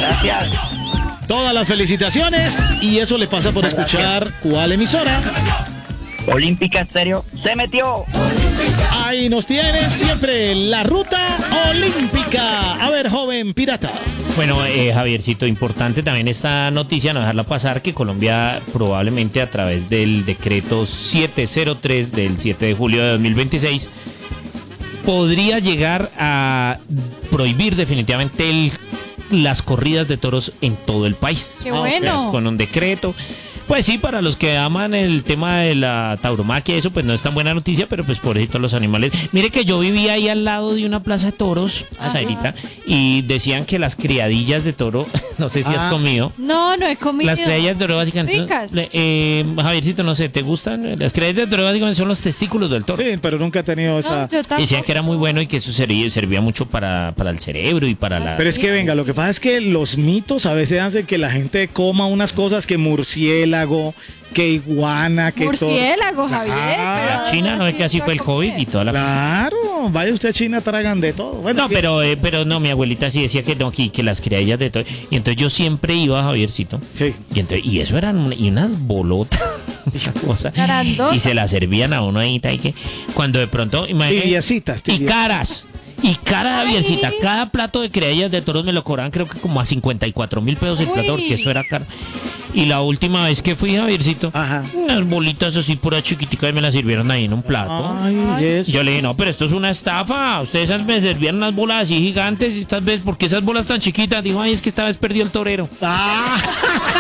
Gracias. Todas las felicitaciones y eso le pasa por escuchar ¿cuál emisora? Olímpica Estéreo se metió. Ahí nos tiene siempre la ruta olímpica. A ver, joven pirata. Bueno, Javiercito, importante también esta noticia, no dejarla pasar, que Colombia probablemente a través del decreto 703 del 7 de julio de 2026 podría llegar a prohibir definitivamente las corridas de toros en todo el país. ¡Qué bueno! Con un decreto. Pues sí, para los que aman el tema de la tauromaquia, eso pues no es tan buena noticia, pero pues pobrecitos los animales. Mire que yo vivía ahí al lado de una plaza de toros, Zairita, y decían que las criadillas de toro, no sé si has comido. No he comido. Las criadillas de toro básicamente, Ricas. Javiercito, no sé, ¿te gustan? Las criadillas de toro básicamente son los testículos del toro. Sí, pero nunca he tenido esa... No, yo tampoco. Decían que era muy bueno y que eso servía mucho para el cerebro y para la... Pero es que venga, lo que pasa es que los mitos a veces hacen que la gente coma unas cosas que murciélago, que iguana, que Murciélago, Javier. Ah, pero China, ¿no es que así fue el COVID y toda la... Claro, vaya usted a China, tragan de todo. Bueno, No, pero no, mi abuelita sí decía que no, que las criadillas de todo. Y entonces yo siempre iba a Javiercito. Sí. Y eso eran unas bolotas. Cosa, Grandotas. y se las servían a uno ahí, y que cuando de pronto, imagínate, Tibiecitas, y caras. Y cara, Javiercita, Ay. cada plato de criadillas de toros me lo cobraban creo que como a 54.000 pesos el plato, Uy. porque eso era caro. Y la última vez que fui, Javiercito, Ajá. unas bolitas así pura chiquiticas y me las sirvieron ahí en un plato. Ay, eso. Yo le dije, no, pero esto es una estafa. Ustedes me servían unas bolas así gigantes y estas veces, ¿por qué esas bolas tan chiquitas? Dijo, ay, es que esta vez perdió el torero. Ah.